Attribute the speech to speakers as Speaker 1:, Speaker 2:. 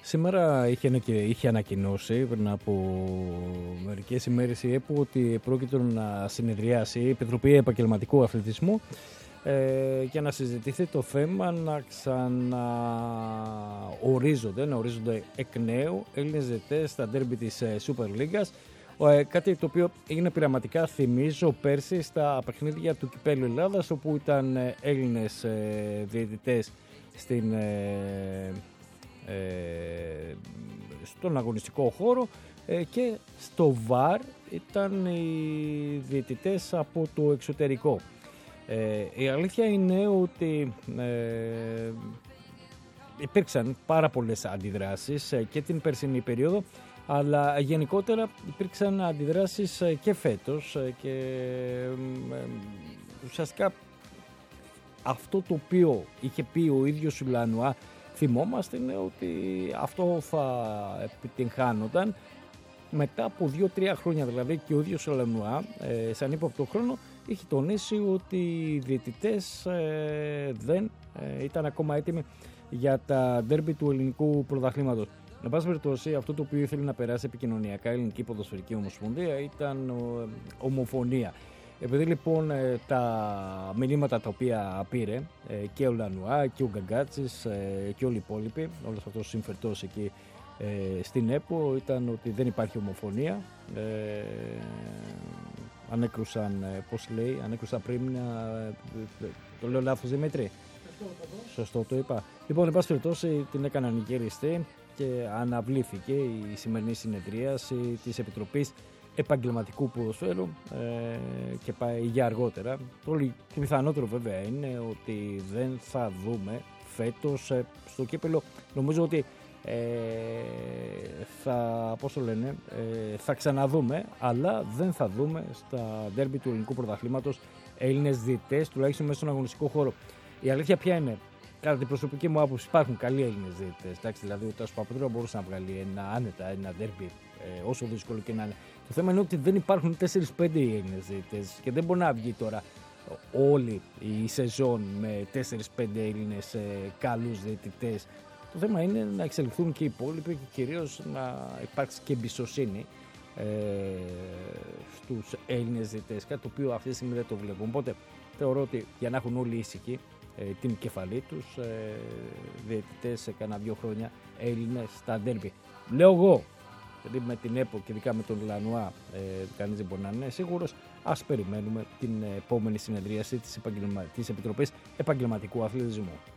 Speaker 1: Σήμερα είχε ανακοινώσει πριν από μερικές ημέρες η ΕΠΟ ότι πρόκειται να συνεδριάσει η Επιτροπή Επαγγελματικού Αθλητισμού για να συζητηθεί το θέμα να ορίζονται εκ νέου Έλληνες διαιτητές στα ντέρμπι της Super League. Κάτι το οποίο έγινε πειραματικά, θυμίζω, πέρσι στα παιχνίδια του Κυπέλλου Ελλάδας, όπου ήταν Έλληνες διαιτητές στον αγωνιστικό χώρο και στο VAR ήταν οι διαιτητές από το εξωτερικό. Η αλήθεια είναι ότι υπήρξαν πάρα πολλές αντιδράσεις και την περσινή περίοδο, αλλά γενικότερα υπήρξαν αντιδράσεις και φέτος και ουσιαστικά αυτό το οποίο είχε πει ο ίδιος ο Λανουά, θυμόμαστε, είναι ότι αυτό θα επιτυγχάνονταν μετά από 2-3 χρόνια. Δηλαδή και ο ίδιος ο Λανουά σαν ύποπτο χρόνο είχε τονίσει ότι οι διαιτητές δεν ήταν ακόμα έτοιμοι για τα ντέρμπι του ελληνικού πρωταθλήματος. Εν πάση περιπτώσει, αυτό το οποίο ήθελε να περάσει επικοινωνιακά η Ελληνική Ποδοσφαιρική Ομοσπονδία ήταν ομοφωνία. Επειδή λοιπόν τα μηνύματα τα οποία πήρε και ο Λανουά και ο Γκαγκάτσης και όλοι οι υπόλοιποι, όλος αυτός συμφερτός εκεί στην ΕΠΟ, ήταν ότι δεν υπάρχει ομοφωνία. Ανέκρουσαν, ανέκρουσαν πριν, το λέω λάθος Δημήτρη? Σωστό το είπα. Λοιπόν, εν πάση περιπτώσει την έκαναν γυριστή και αναβλήθηκε η σημερινή συνεδρίαση της Επιτροπής Επαγγελματικού Ποδοσφαίρου και πάει για αργότερα. Το πιθανότερο βέβαια είναι ότι δεν θα δούμε φέτος στο κύπελλο. Νομίζω ότι θα ξαναδούμε, αλλά δεν θα δούμε στα ντέρμπι του ελληνικού πρωταθλήματος Έλληνες διαιτητές, τουλάχιστον μέσα στον αγωνιστικό χώρο. Η αλήθεια ποια είναι? Κατά την προσωπική μου άποψη, υπάρχουν καλοί Έλληνες διαιτητές. Δηλαδή, ο Τάσος Παπαδρέου μπορούσε να βγάλει ένα ντέρμπι, όσο δύσκολο και να είναι. Το θέμα είναι ότι δεν υπάρχουν 4-5 Έλληνες διαιτητές και δεν μπορεί να βγει τώρα όλη η σεζόν με 4-5 Έλληνες καλούς διαιτητές. Το θέμα είναι να εξελιχθούν και οι υπόλοιποι και κυρίως να υπάρξει και εμπιστοσύνη στους Έλληνες διαιτητές, κάτι το οποίο αυτή τη στιγμή δεν το βλέπουν. Οπότε θεωρώ ότι για να έχουν όλοι ήσυχοι την κεφαλή τους, διαιτητές σε κάνα 2 χρόνια Έλληνες στα ντέρμπι. Λέω εγώ, δηλαδή με την ΕΠΟ και ειδικά με τον Λανουά, κανείς δεν μπορεί να είναι σίγουρος. Ας περιμένουμε την επόμενη συνεδρίαση της Επιτροπής Επαγγελματικού Αθλητισμού.